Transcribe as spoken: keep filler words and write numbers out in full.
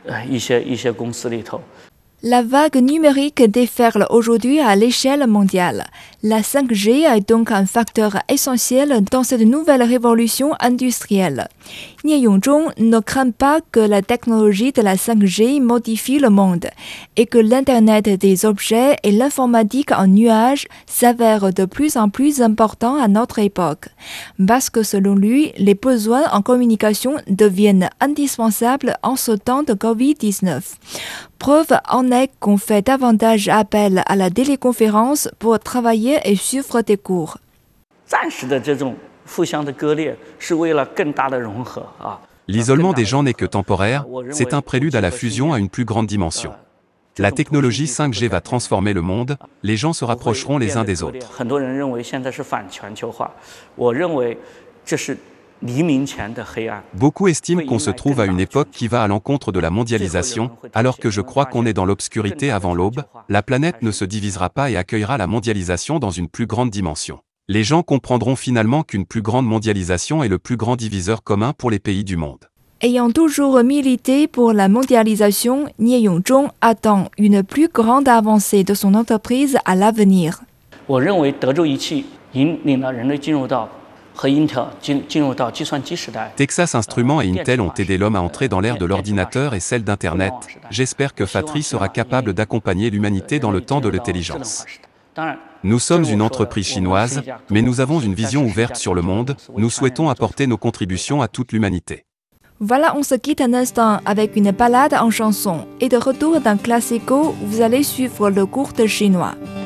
呃一些一些公司里头。 La vague numérique déferle aujourd'hui à l'échelle mondiale. La cinq G est donc un facteur essentiel dans cette nouvelle révolution industrielle. Nie Yongzhong ne craint pas que la technologie de la cinq G modifie le monde et que l'Internet des objets et l'informatique en nuage s'avèrent de plus en plus importants à notre époque. Parce que selon lui, les besoins en communication deviennent indispensables en ce temps de covid dix-neuf. Preuve en est qu'on fait davantage appel à la téléconférence pour travailler et suivre des cours. 暂时的这种互相的割裂是为了更大的融合啊。 L'isolement des gens n'est que temporaire, c'est un prélude à la fusion à une plus grande dimension. La technologie cinq G va transformer le monde, les gens se rapprocheront les uns des autres. 很多人认为现在是反全球化，我认为这是 Beaucoup estiment qu'on se trouve à une époque qui va à l'encontre de la mondialisation, alors que je crois qu'on est dans l'obscurité avant l'aube. La planète ne se divisera pas et accueillera la mondialisation dans une plus grande dimension. Les gens comprendront finalement qu'une plus grande mondialisation est le plus grand diviseur commun pour les pays du monde. Ayant toujours milité pour la mondialisation, Nie Yongzhong attend une plus grande avancée de son entreprise à l'avenir. 我认为德州仪器引领了人类进入到 Texas Instruments et Intel ont aidé l'homme à entrer dans l'ère de l'ordinateur et celle d'Internet. J'espère que Fatry sera capable d'accompagner l'humanité dans le temps de l'intelligence. Nous sommes une entreprise chinoise, mais nous avons une vision ouverte sur le monde. Nous souhaitons apporter nos contributions à toute l'humanité. Voilà, on se quitte un instant avec une balade en chanson. Et de retour dans Classico, vous allez suivre le cours de chinois.